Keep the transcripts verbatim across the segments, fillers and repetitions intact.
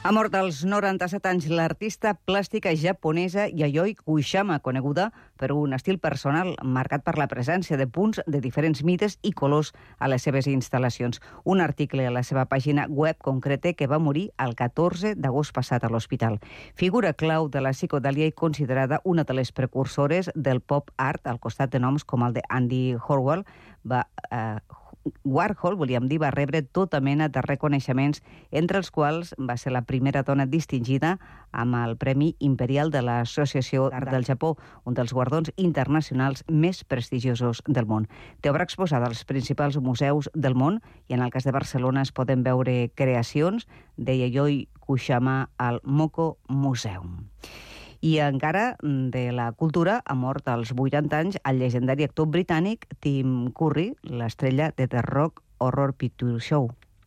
Ha mort als noranta-set anys l'artista plàstica japonesa Yayoi Kusama, coneguda per un estil personal marcat per la presència de punts de diferents mides i colors a les seves instal·lacions. Un article a la seva pàgina web concreta que va morir el catorze d'agost passat a l'hospital. Figura clau de la psicodèlia i considerada una de les precursores del pop art, al costat de noms com el de Andy Warhol, va... Eh, Warhol, volíem dir, va rebre tota mena de reconeixements, entre els quals va ser la primera dona distingida amb el Premi Imperial de l'Associació d'Art del Japó, un dels guardons internacionals més prestigiosos del món. Té obra exposada als principals museus del món i en el cas de Barcelona es poden veure creacions de Yayoi Kusama al Moko Museum. I encara de la cultura ha mort als vuitanta anys el llegendari actor britànic Tim Curry, l'estrella de The Rock Horror Picture Show.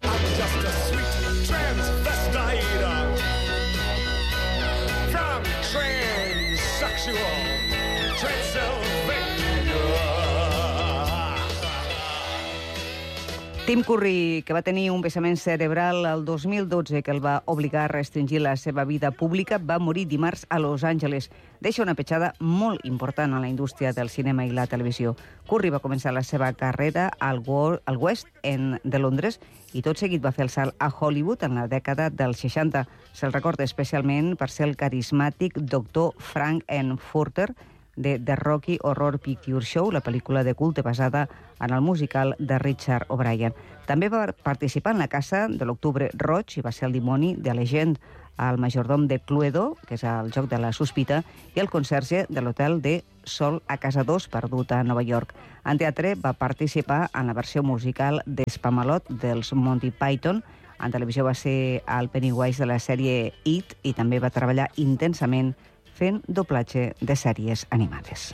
Tim Curry, que va tenir un vessament cerebral el dos mil dotze que el va obligar a restringir la seva vida pública, va morir dimarts a Los Angeles. Deixa una petjada molt important a la indústria del cinema i la televisió. Curry va començar la seva carrera al West End de Londres i tot seguit va fer el salt a Hollywood en la dècada dels seixanta. Se'l recorda especialment per ser el carismàtic doctor Frank Furter de The Rocky Horror Picture Show, la pel·lícula de culte basada en el musical de Richard O'Brien. També va participar en La Casa de l'Octubre Roig i va ser el dimoni de Legend, el majordom de Cluedo, que és el joc de la sospita, i el conserge de l'hotel de Sol a Casa dos, perdut a Nova York. En teatre va participar en la versió musical d'Espamalot dels Monty Python. En televisió va ser el Pennywise de la sèrie It i també va treballar intensament fent doblatge de sèries animades.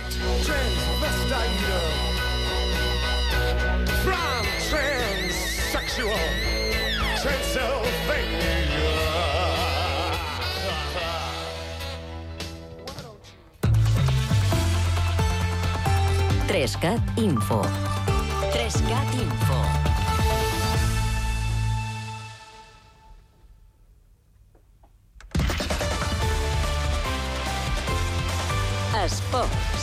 Trescat Info. Trescat Info. Esports.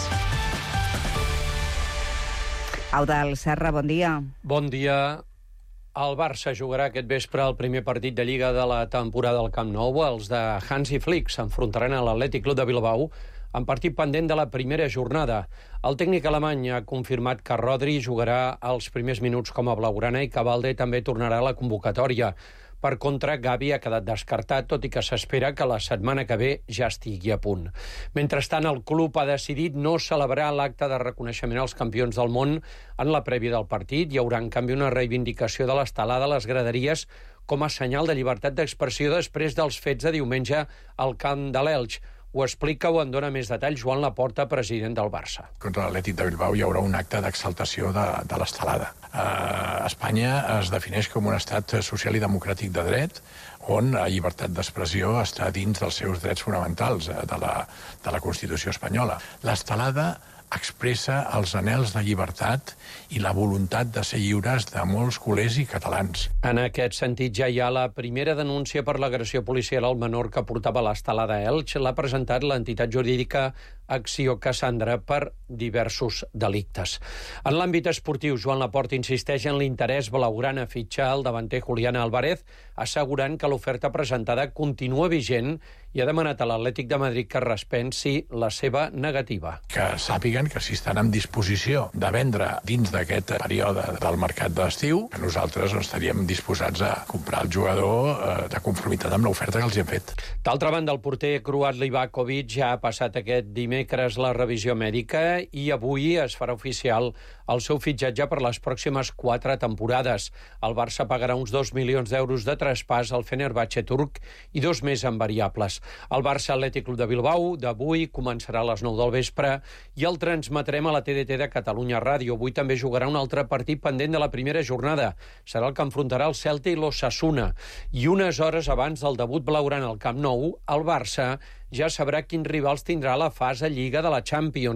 Eudald Serra, bon dia. Bon dia. El Barça jugarà aquest vespre el primer partit de Lliga de la temporada al Camp Nou. Els de Hansi Flick s'enfrontaran a l'Atlètic Club de Bilbao en partit pendent de la primera jornada. El tècnic alemany ha confirmat que Rodri jugarà els primers minuts com a blaugrana i que Valde també tornarà a la convocatòria. Per contra, Gavi ha quedat descartat, tot i que s'espera que la setmana que ve ja estigui a punt. Mentrestant, el club ha decidit no celebrar l'acte de reconeixement als campions del món en la prèvia del partit. Hi haurà, en canvi, una reivindicació de l'estelada a les graderies com a senyal de llibertat d'expressió després dels fets de diumenge al camp de l'Elx. Ho explica o en dona més detalls Joan Laporta, president del Barça. Contra l'Atlètic de Bilbao hi haurà un acte d'exaltació de, de l'estelada. Uh, Espanya es defineix com un estat social i democràtic de dret, on la llibertat d'expressió està dins dels seus drets fonamentals uh, de, la, de la Constitució espanyola. L'estelada expressa els anhels de llibertat i la voluntat de ser lliures de molts culers i catalans. En aquest sentit, ja hi ha la primera denúncia per l'agressió policial al menor que portava l'estelada a Elx. L'ha presentat l'entitat jurídica Acció Cassandra per diversos delictes. En l'àmbit esportiu, Joan Laporta insisteix en l'interès blaugrana a fitxar el davanter Julián Álvarez, assegurant que l'oferta presentada continua vigent i ha demanat a l'Atlètic de Madrid que respensi la seva negativa. Que sàpiguen que si estan en disposició de vendre dins d'aquest període del mercat d'estiu, que nosaltres no estaríem disposats a comprar el jugador eh, de conformitat amb l'oferta que els hem fet. D'altra banda, el porter croat Livakovic ja ha passat aquest dimecres la revisió mèdica i avui es farà oficial el seu fitxatge per les pròximes quatre temporades. El Barça pagarà uns dos milions d'euros de traspàs al Fenerbahçe turc i dos més en variables. El Barça Atlètic Club de Bilbao d'avui començarà a les nou del vespre i el transmetrem a la T D T de Catalunya Ràdio. Avui també jugarà un altre partit pendent de la primera jornada. Serà el que enfrontarà el Celta i l'Osasuna. I unes hores abans del debut blaugrana al Camp Nou, el Barça ja sabrà quins rivals tindrà a la fase Lliga de la Champions.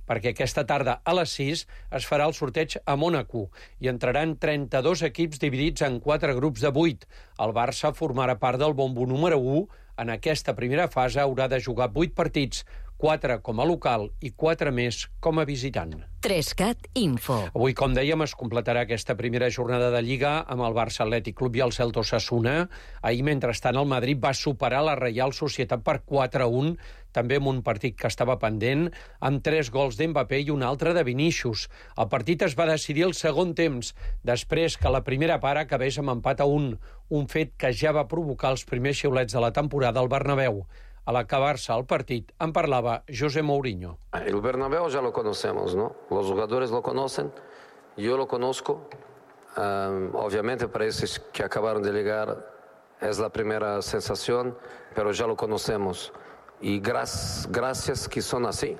perquè aquesta tarda a les sis es farà el sorteig a Mònaco i entraran trenta-dos equips dividits en quatre grups de vuit. El Barça formarà part del bombo número u. En aquesta primera fase haurà de jugar vuit partits, quatre com a local i quatre més com a visitant. Trescat Info. Avui, com dèiem, es completarà aquesta primera jornada de Lliga amb el Barça Atlètic Club i el Celta Osasuna. Ahir, mentrestant, el Madrid va superar la Reial Societat per quatre a un, també amb un partit que estava pendent, amb tres gols d'Mbappé i un altre de Vinícius. El partit es va decidir al segon temps, després que la primera part acabés amb empat a un, un fet que ja va provocar els primers xiulets de la temporada al Bernabéu. A l'acabar-se el partit en parlava José Mourinho. El Bernabéu ya lo conocemos, ¿no? Los jugadores lo conocen, yo lo conozco. Um, obviamente para esos que acabaron de llegar es la primera sensación, pero ya lo conocemos. Y gracias, gracias que son así,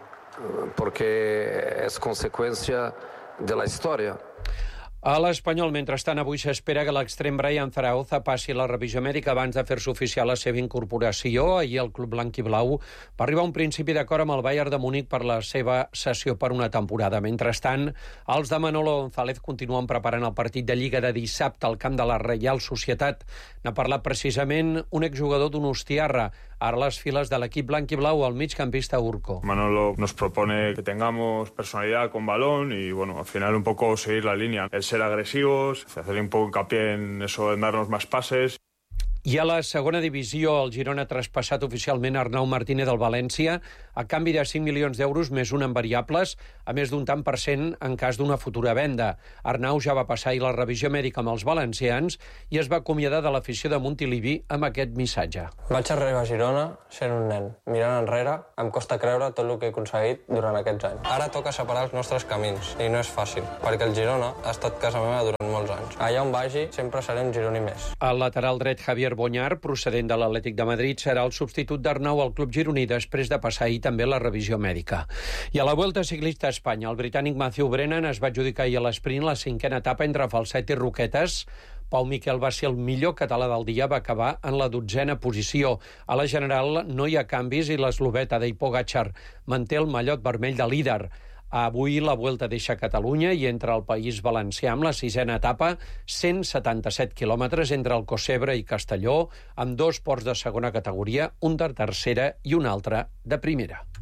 porque es consecuencia de la historia. A l'Espanyol, mentrestant, avui s'espera que l'extrem Brian Zaragoza passi la revisió mèdica abans de fer-se oficial la seva incorporació. Ahir el club blanc i blau va arribar a un principi d'acord amb el Bayern de Múnich per la seva cessió per una temporada. Mentrestant, els de Manolo González continuen preparant el partit de Lliga de dissabte al camp de la Reial Societat. N'ha parlat precisament un exjugador d'Donostiarra, ara a les files de l'equip blanc i blau, el migcampista Urco. Manolo nos propone que tengamos personalidad con balón y, bueno, al final un poco seguir la línea. El ser agresivos, hacer un poco hincapié en eso de darnos más pases. I a la segona divisió, el Girona ha traspassat oficialment Arnau Martínez del València a canvi de cinc milions d'euros més un en variables, a més d'un tant per cent en cas d'una futura venda. Arnau ja va passar ahir la revisió mèdica amb els valencians i es va acomiadar de l'afició de Montilivi amb aquest missatge. Vaig arribar a Girona sent un nen. Mirant enrere, em costa creure tot el que he aconseguit durant aquests anys. Ara toca separar els nostres camins, i no és fàcil, perquè el Girona ha estat casa meva durant molts anys. Allà on vagi, sempre seré un gironí més. El lateral dret Javier Bonyar, procedent de l'Atlètic de Madrid, serà el substitut d'Arnau al club gironí després de passar ahir també la revisió mèdica. I a la Vuelta Ciclista a Espanya, el britànic Matthew Brennan es va adjudicar ahir a l'esprint la cinquena etapa entre Falset i Roquetes. Pau Miquel va ser el millor català del dia, va acabar en la dotzena posició. A la general no hi ha canvis i l'eslovè Tadej Pogačar manté el mallot vermell de líder. Avui la Vuelta deixa Catalunya i entra al País Valencià amb la sisena etapa, cent setanta-set quilòmetres entre Alcocebre i Castelló, amb dos ports de segona categoria, un de tercera i un altre de primera.